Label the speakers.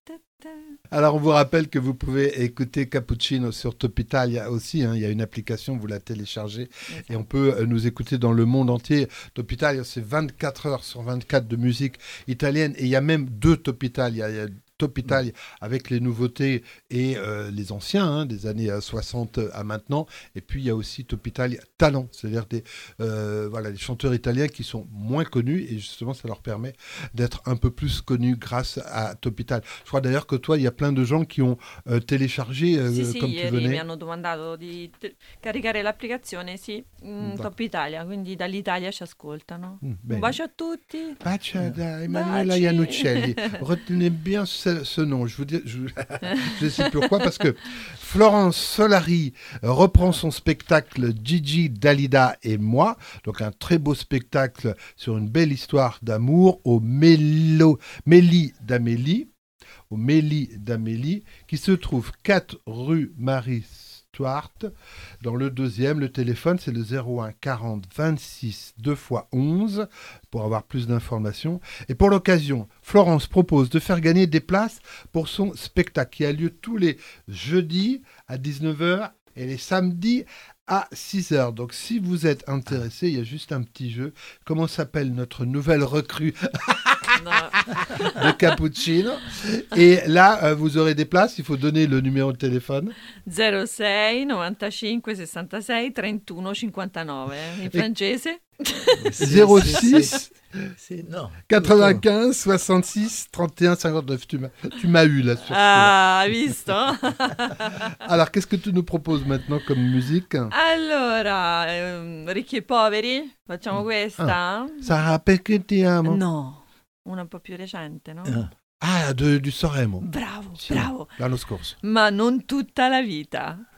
Speaker 1: Alors, on vous rappelle que vous pouvez écouter Cappuccino sur Top Italia aussi. Il y a une application, vous la téléchargez et on peut nous écouter dans le monde entier. Top Italia, c'est 24 heures sur 24 de musique italienne. Et il y a même 2 Top Italia. Il y a Top Italia avec les nouveautés et les anciens, des années 60 à maintenant. Et puis, il y a aussi Top Italia Talent, c'est-à-dire des chanteurs italiens qui sont moins connus. Et justement, ça leur permet d'être un peu plus connus grâce à Top Italia. Je crois d'ailleurs que toi, il y a plein de gens qui ont téléchargé comme tu
Speaker 2: ieri
Speaker 1: venais.
Speaker 2: mi hanno domandato di caricare l'applicazione, Top Italia, quindi dall'Italia ci ascoltano. Un
Speaker 1: Bene.
Speaker 2: bacio a tutti.
Speaker 1: Bacia da Emanuela
Speaker 2: Baci.
Speaker 1: Iannuccelli. Retenez bien ce nom. Je ne sais pourquoi, parce que Florence Solari reprend son spectacle Gigi, Dalida et moi. Donc un très beau spectacle sur une belle histoire d'amour au Mélie d'Amélie, qui se trouve 4 rue Marie Stuart. Dans le 2e, le téléphone, c'est le 01 40 26 2 x 11 pour avoir plus d'informations. Et pour l'occasion, Florence propose de faire gagner des places pour son spectacle qui a lieu tous les jeudis à 19h et les samedis à 6h. Donc si vous êtes intéressé, il y a juste un petit jeu. Comment s'appelle notre nouvelle recrue de Cappuccino? Et là, vous aurez des places. Il faut donner le numéro de téléphone.
Speaker 2: 06 95 66 31 59 in francese.
Speaker 1: 06
Speaker 3: non.
Speaker 1: 95 66 31 59. Tu m'as eu là sur
Speaker 2: Hai visto?
Speaker 1: Alors, qu'est-ce que tu nous proposes maintenant comme musique?
Speaker 2: Allora, Ricchi e poveri, facciamo questa?
Speaker 1: Sarà perché ti amo?
Speaker 2: No, una un po' più recente, no?
Speaker 1: Du Sanremo.
Speaker 2: Bravo,
Speaker 1: Sì,
Speaker 2: bravo.
Speaker 1: L'anno scorso.
Speaker 2: Ma non tutta la vita.